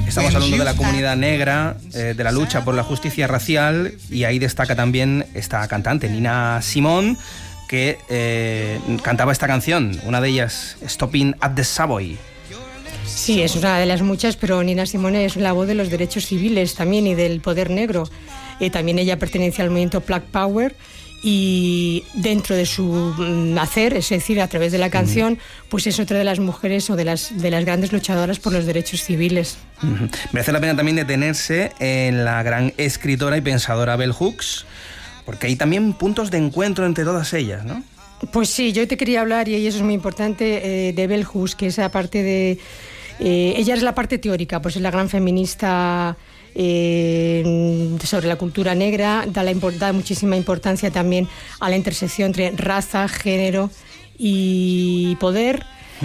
Estamos hablando de la comunidad negra, de la lucha por la justicia racial, y ahí destaca también esta cantante, Nina Simone, que cantaba esta canción, una de ellas, Stopping at the Subway. Sí, es una de las muchas, pero Nina Simone es la voz de los derechos civiles también y del poder negro. También ella pertenece al movimiento Black Power, y dentro de su hacer, es decir, a través de la canción, pues es otra de las mujeres o de las grandes luchadoras por los derechos civiles. Merece la pena también detenerse en la gran escritora y pensadora Bell Hooks, porque hay también puntos de encuentro entre todas ellas, ¿no? Pues sí, yo te quería hablar, y eso es muy importante, de Bell Hooks, que es la parte de... ella es la parte teórica, pues es la gran feminista sobre la cultura negra, da muchísima importancia también a la intersección entre raza, género y poder.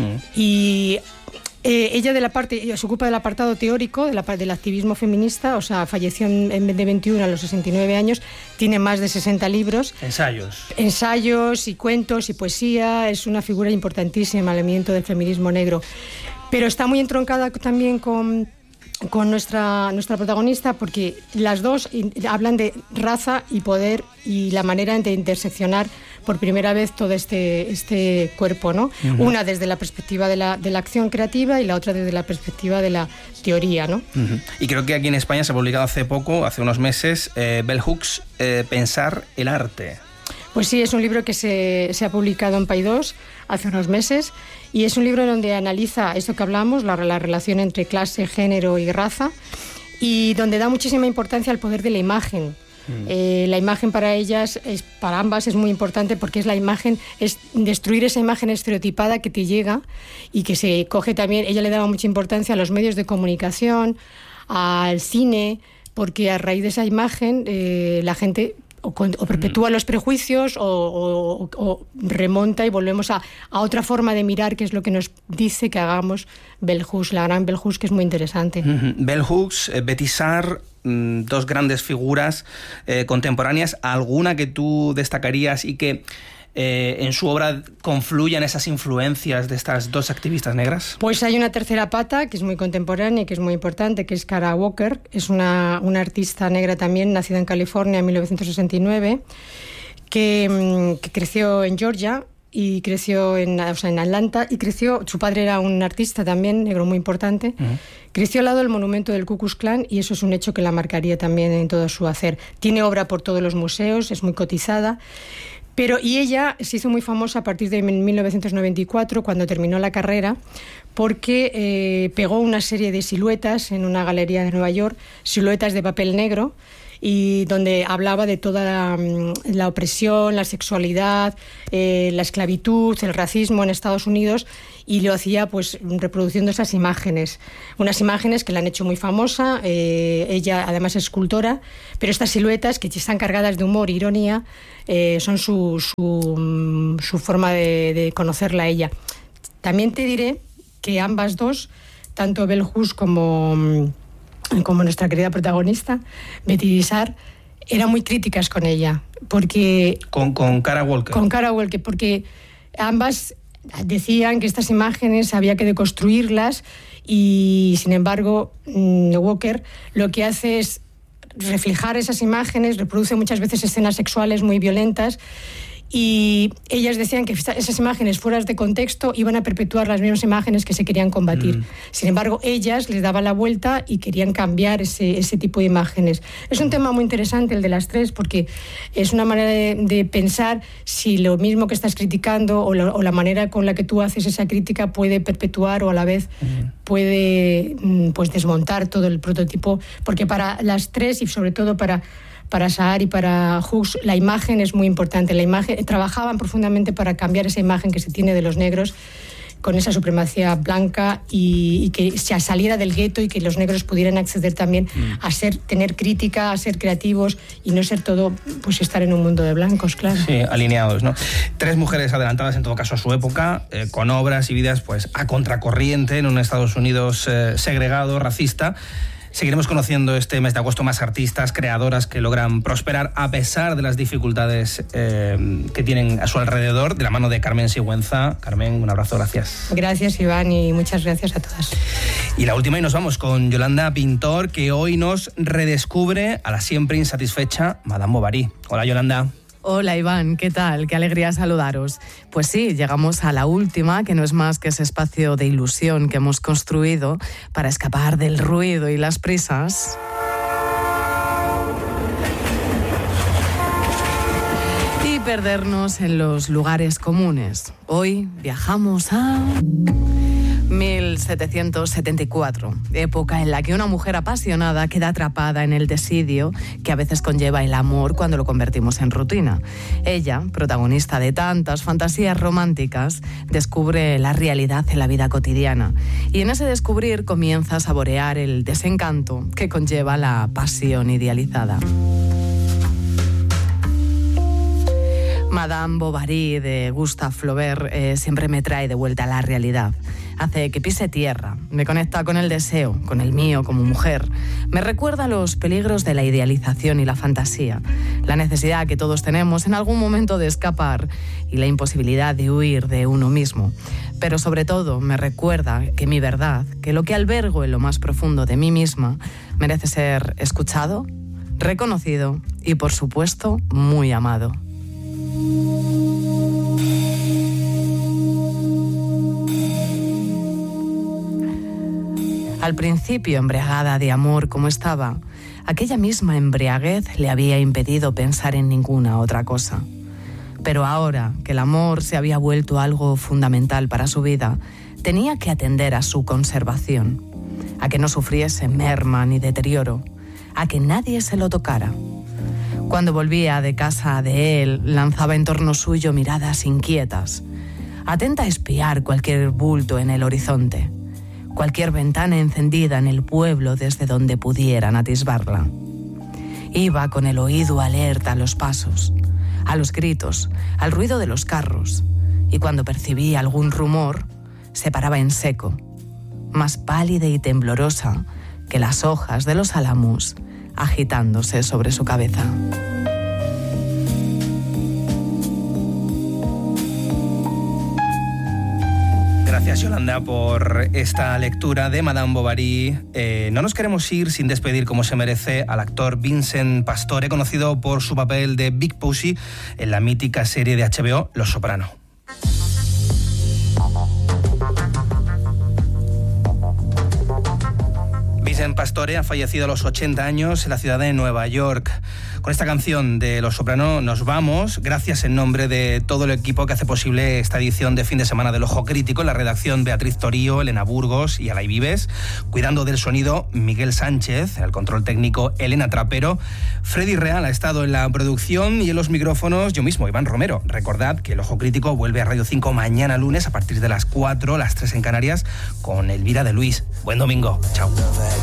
Y ella se ocupa del apartado teórico, del activismo feminista, o sea, falleció de 21 a los 69 años, tiene más de 60 libros. Ensayos y cuentos y poesía, es una figura importantísima en el movimiento del feminismo negro. Pero está muy entroncada también con nuestra protagonista, porque las dos hablan de raza y poder y la manera de interseccionar por primera vez todo este cuerpo, ¿no? Una desde la perspectiva de la acción creativa y la otra desde la perspectiva de la teoría, ¿no? Y creo que aquí en España se ha publicado hace unos meses, Bell Hooks, Pensar el arte. Pues sí, es un libro que se ha publicado en Paidós hace unos meses, y es un libro donde analiza esto que hablamos, la relación entre clase, género y raza, y donde da muchísima importancia al poder de la imagen. La imagen para ambas es muy importante, porque es la imagen, es destruir esa imagen estereotipada que te llega y que se coge también. Ella le daba mucha importancia a los medios de comunicación, al cine, porque a raíz de esa imagen la gente o perpetúa los prejuicios o remonta, y volvemos a otra forma de mirar, que es lo que nos dice que hagamos Bell Hooks, la gran Bell Hooks, que es muy interesante. Bell Hooks, Betty Saar, dos grandes figuras contemporáneas. ¿Alguna que tú destacarías y que en su obra confluyan esas influencias de estas dos activistas negras? Pues hay una tercera pata que es muy contemporánea y que es muy importante, que es Kara Walker. Es una artista negra también, nacida en California en 1969, que creció en Georgia y creció en Atlanta, y su padre era un artista también negro muy importante. Creció al lado del monumento del Ku Klux Klan, y eso es un hecho que la marcaría también en todo su hacer. Tiene obra por todos los museos, es muy cotizada. Y ella se hizo muy famosa a partir de 1994, cuando terminó la carrera, porque pegó una serie de siluetas en una galería de Nueva York, siluetas de papel negro, y donde hablaba de toda la opresión, la sexualidad, la esclavitud, el racismo en Estados Unidos, y lo hacía pues reproduciendo esas imágenes, unas imágenes que la han hecho muy famosa. Ella además es escultora, pero estas siluetas, que están cargadas de humor e ironía, son su forma de conocerla a ella. También te diré que ambas dos, tanto Bell Hooks como nuestra querida protagonista, Betty Saar, eran muy críticas con ella, porque... Con Kara Walker. Con Kara Walker, porque ambas decían que estas imágenes había que deconstruirlas, y sin embargo Walker lo que hace es reflejar esas imágenes, reproduce muchas veces escenas sexuales muy violentas, y ellas decían que esas imágenes fueras de contexto iban a perpetuar las mismas imágenes que se querían combatir. Sin embargo, ellas les daban la vuelta y querían cambiar ese tipo de imágenes. Es un tema muy interesante el de las tres, porque es una manera de pensar si lo mismo que estás criticando o la manera con la que tú haces esa crítica puede perpetuar o a la vez puede pues desmontar todo el prototipo, porque para las tres, y sobre todo para Saar y para Hooks, la imagen es muy importante. La imagen, trabajaban profundamente para cambiar esa imagen que se tiene de los negros con esa supremacía blanca, y que se saliera del gueto, y que los negros pudieran acceder también a tener crítica, a ser creativos, y no ser todo, pues estar en un mundo de blancos, claro. Sí, alineados, ¿no? Tres mujeres adelantadas en todo caso a su época, con obras y vidas pues a contracorriente en un Estados Unidos segregado, racista. Seguiremos conociendo este mes de agosto más artistas, creadoras que logran prosperar a pesar de las dificultades que tienen a su alrededor, de la mano de Carmen Sigüenza. Carmen, un abrazo, gracias. Gracias, Iván, y muchas gracias a todas. Y la última, y nos vamos con Yolanda Pintor, que hoy nos redescubre a la siempre insatisfecha Madame Bovary. Hola, Yolanda. Hola Iván, ¿qué tal? Qué alegría saludaros. Pues sí, llegamos a la última, que no es más que ese espacio de ilusión que hemos construido para escapar del ruido y las prisas. Y perdernos en los lugares comunes. Hoy viajamos a 1774, época en la que una mujer apasionada queda atrapada en el desidio que a veces conlleva el amor cuando lo convertimos en rutina. Ella, protagonista de tantas fantasías románticas, descubre la realidad en la vida cotidiana y en ese descubrir comienza a saborear el desencanto que conlleva la pasión idealizada. Madame Bovary de Gustave Flaubert siempre me trae de vuelta a la realidad. Hace que pise tierra, me conecta con el deseo, con el mío como mujer. Me recuerda los peligros de la idealización y la fantasía, la necesidad que todos tenemos en algún momento de escapar y la imposibilidad de huir de uno mismo. Pero sobre todo me recuerda que mi verdad, que lo que albergo en lo más profundo de mí misma, merece ser escuchado, reconocido y, por supuesto, muy amado. Al principio, embriagada de amor como estaba, aquella misma embriaguez le había impedido pensar en ninguna otra cosa. Pero ahora que el amor se había vuelto algo fundamental para su vida, tenía que atender a su conservación, a que no sufriese merma ni deterioro, a que nadie se lo tocara. Cuando volvía de casa de él, lanzaba en torno suyo miradas inquietas, atenta a espiar cualquier bulto en el horizonte, cualquier ventana encendida en el pueblo desde donde pudieran atisbarla. Iba con el oído alerta a los pasos, a los gritos, al ruido de los carros, y cuando percibía algún rumor, se paraba en seco, más pálida y temblorosa que las hojas de los álamos agitándose sobre su cabeza. Gracias, Yolanda, por esta lectura de Madame Bovary. No nos queremos ir sin despedir, como se merece, al actor Vincent Pastore, conocido por su papel de Big Pussy en la mítica serie de HBO Los Soprano. Vincent Pastore ha fallecido a los 80 años en la ciudad de Nueva York. Con esta canción de Los Soprano nos vamos. Gracias en nombre de todo el equipo que hace posible esta edición de fin de semana del Ojo Crítico. En la redacción, Beatriz Torío, Elena Burgos y Alay Vives. Cuidando del sonido, Miguel Sánchez. En el control técnico, Elena Trapero. Freddy Real ha estado en la producción y en los micrófonos yo mismo, Iván Romero. Recordad que el Ojo Crítico vuelve a Radio 5 mañana lunes a partir de las 4, las 3 en Canarias, con Elvira de Luis. Buen domingo. Chao.